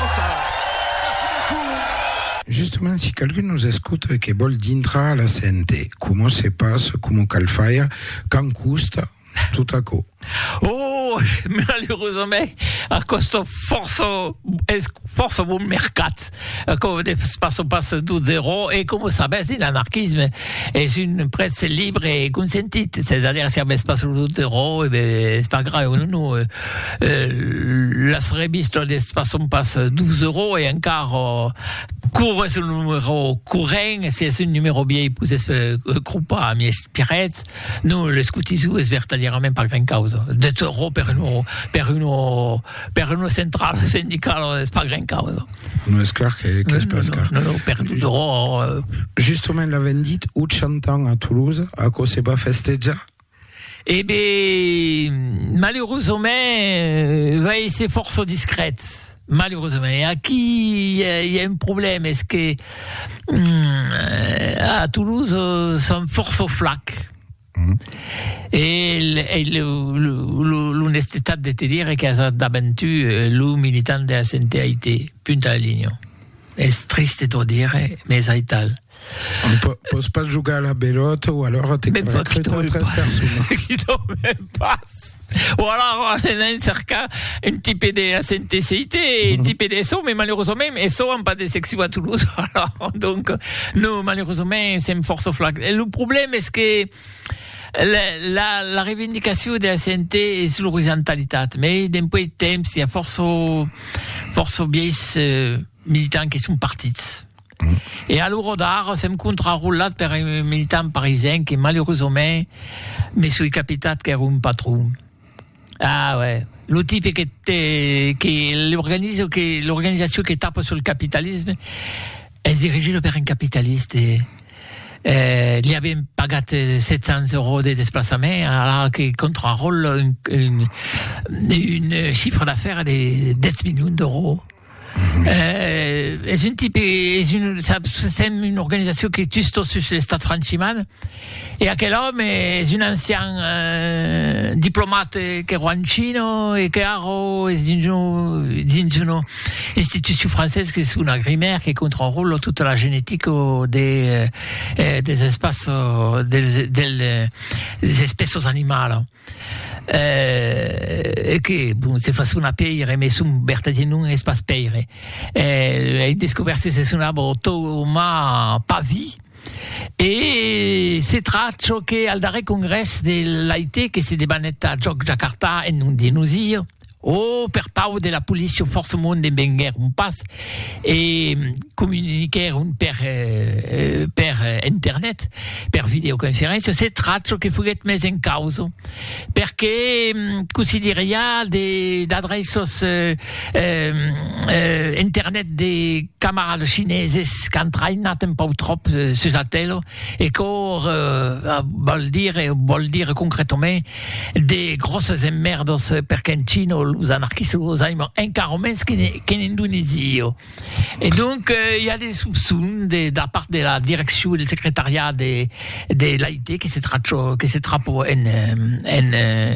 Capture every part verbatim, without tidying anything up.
Justement, si quelqu'un nous écoute et qui veut dintra à la C N T, comment se passe, comment qu'elle fait, quand coûte, tout à coup? Oh, malheureusement, a costo forzo, es forzo buon mercat. Come passo passo douze euros, et comme ça baisse, l'anarchisme est une presse libre et consentite. C'est-à-dire, si on baisse pas sur douze euros, eh ben, c'est pas grave. Nous, nous, euh, la reviste de passo passe douze euros et encore, court sur le numéro courant, si c'est un numéro bien, vous êtes coupa à mes pirettes. Nous, le scoutisou, est vertaglièrement par grande cause. deux euros per une, per une, per une centrale syndicale, c'est pas grande cause. Non, c'est clair que, que c'est pas clair. Non, non, per douze euros. Euh... Justement, l'avait dit, où chantant à Toulouse, à quoi c'est pas festeja? Eh bien, malheureusement, euh, c'est force discrète. Malheureusement, et à qui il y a un problème, est-ce que hum, à Toulouse, sont force au flac. Mmh. Et l'honnêteté de te dire que ça d'avventure, le militant de la C N T a été punta à ligne. C'est triste de dire, mais ça est tal. On ne peut pas jouer à la belote ou alors tu es recruté treize personnes. Qui ne même pas. Ou alors, on a un cercle, un type de la C N T C I T, un type de S O, mais malheureusement, S O n'a pas de section à Toulouse. Alors, donc, nous, malheureusement, c'est une force au flac. Et le problème, est-ce que la, la, la revendication de la C N T est sur l'horizontalité, mais d'un point de temps, il y a force au, force au biais euh, militants qui sont partis. Mmh. Et à l'Eurodar, c'est un contre-roulat par un militant parisien qui, malheureusement, mais sur les capitales qui est un patron. Ah ouais. Le type qui était, qui l'organisation qui, l'organisation qui tape sur le capitalisme, est dirigée par un capitaliste et, euh, il y avait pagé sept cents euros de déplacement, alors qu'il contrôle une, une, une chiffre d'affaires de dix millions d'euros. Mmh. Euh, c'est une type, c'est une, c'est une organisation qui est juste sur le stade Franchiman. Et à quel homme est un ancien euh, diplomate qui est en Chine et qui a une institution française qui est une agrimaire qui contrôle toute la génétique des, euh, des espaces, des, des, des espèces animales. Euh, et que, bon, c'est facile à payer, mais son bertadien non espace payer. Euh, il découvert que c'est un arbre Thomas Pavi. Et c'est très choqué al darrer congrès de l'A I T que c'est des banettes à Jakarta et non des nous oh, per pau de la police force monde de Benger on passe et communiquer un per euh, per internet per vidéoconférence c'est traccio che fuget mes in causa perché consideria de d'adressos euh, euh, internet des camarades chineses qui traînent un peu trop sur satello et qu'on euh, vol dire vol dire concrètement des grosses emmerdos perché in Cino os anarchistes os animaux incaromens qu'en Indonésie. Et donc, il euh, y a des soupçons de, de la part de la direction du secrétariat de, de l'A I T qui se trappe, qui se trappe en, en,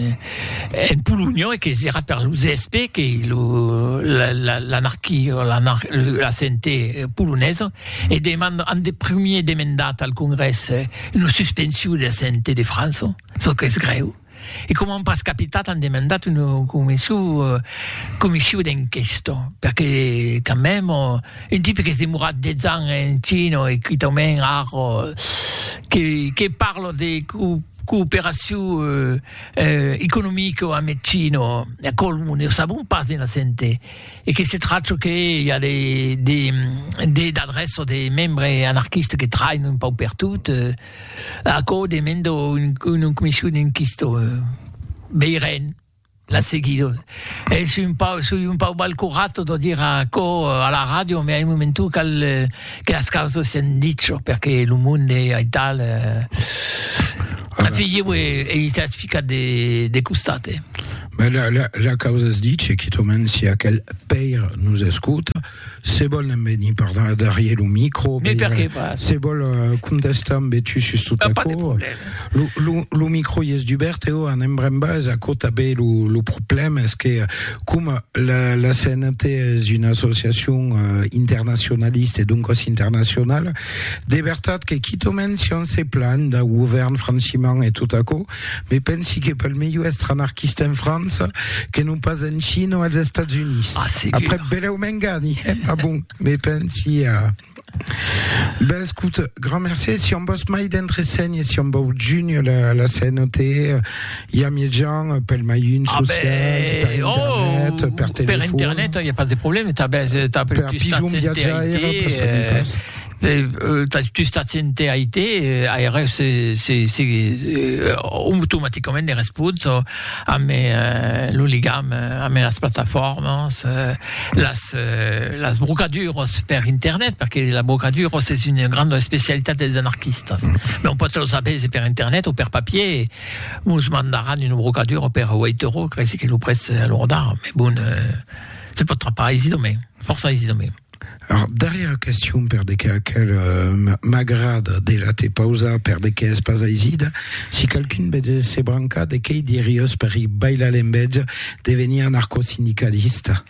en Pologne et qui se trappe par l'U S P, qui est le, la, la, l'anarchie, l'anar, la C N T polonaise, et demande, un des premiers demandats au Congrès, une suspension de la C N T de France, ce qui est grave. E come un pas capitato hanno demandato una commissione commissione d'inchiesta perché quand même un type qui est mourato dix ans in Cina e qui também aro che che parla di coopération euh, euh, économique avec Chine, nous ne savons pas dans la santé, et que c'est très qu'il y a des, des, des adresses des membres anarchistes qui travaillent un peu partout, euh, à cause des membres d'une une commission d'inquiste, euh, Beiren, la seguido. E sono un po', sono un po' balcorato da dire a, co, alla radio, ma al momento che, che la causa sia dicho, perché il mondo è tal. La figlia e i certificati di custate. Mais la, la, la causa es dice che tomen sia quel peir nous escuta, se vol nem venir par derrière le micro, mais perché pas? Se vol uh, contestar amb tu sus tout a co, le micro yes d'Hubert et en embremba es a cota be le problème est que comme la, la C N T est une association uh, internationaliste et donc aussi internationale, de veritat que qui tomen si on se plan da gouverne franchement et tout a co, mais pensi que pel meilleur est anarchiste en France que non pas en Chine ou aux États-Unis. Ah, après beleu mengani, ah bon, mais pensi à ben écoute, grand merci. Si on bosse mai d'entreseigne, si on bosse junior la, la C N T, il y a mes gens, pel maïne sociale, ah ben, per internet, oh, per téléphone. Per internet, il n'y a pas de problème. T'as t'as per pigeon viaggiare, ça mi passe. Euh, tu stazioni A I T, A R F c'est c'est c'est automatiquement des réponses à mes euh, l'oligam, à mes las plataformas, euh, las euh, las brocaduros per internet, parce que la brocadure c'est une grande spécialité des anarchistes. Mais on peut le savoir c'est per internet ou per papier. Nous mandaran une brocadure per huit euros, que c'est que nous presse à l'ordre. Mais bon, euh, c'est pas trop pas easy demain. Força easy demain. Alors, derrière question, per de que euh, m'agrade de la te pausa, per de que es pas aisida, si quelqu'un vede se branca de que dirios per i baila l'embedge devenir anarcho-syndicaliste?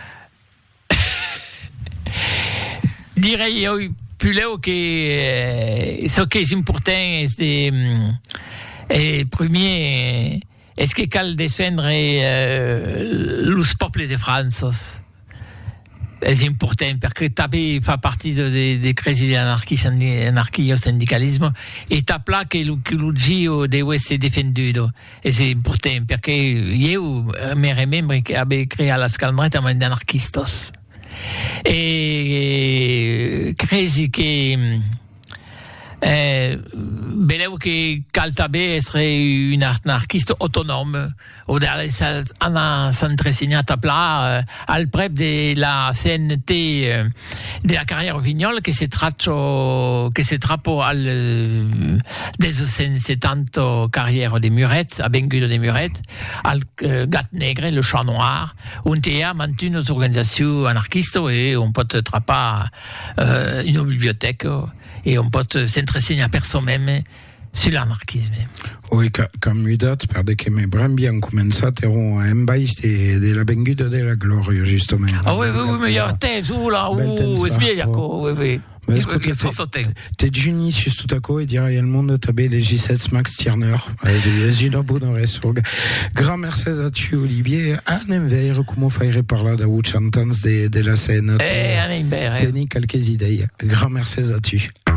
Direi io più che eh, so che è importante è eh, premier est-ce que cal défendre euh, los popoli de France? C'est important parce que taper fait partie de, de, des crisi anarchistes, anarchie, syndicalisme, et tape là que l'U deve essere difenduto. Et c'est important parce que io mi remembro che avevo creato la scalmretta ma anarchistos. E crisi che eh, vedevo che Caltabè essere un anarchiste autonome o hanno s'entresegnata là al prep della C N T eh, della carriera Vignol che si traccio che si trappo al des settanta carriera de Muret a Bengudo de Muret al uh, Gat Negre le Chat Noir un T A mantiene un'organisation anarchiste et on peut trapper uh, une bibliothèque et on peut s'entretenir à personne même sur l'anarchisme. Oui, comme mudat, per de que me bram bien començat eron un baix de, de la benguda de la gloria, justement. Ah oui, oui, oui, mais il y a un temps, ou là, ou, es bien, oui, oui. Mais écoute, t'es juni sus tout à coup et dire il monde tabé les J sept Max Tierner. J'ai bon grand merci à tu Olivier. Un envers comment faire par là d'où chantans de de la scène. Eh, un envers. Tenez quelques idées. Grand merci à tu.